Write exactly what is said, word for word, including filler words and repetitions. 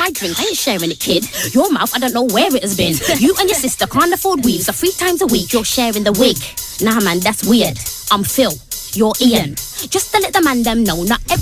my drink, I ain't sharing it, kid. Your mouth, I don't know where it has been. You and your sister can't afford weave, so three times a week you're sharing the wig. Nah, man, that's weird. I'm Phil. You're Ian. Just to let the man them know, not every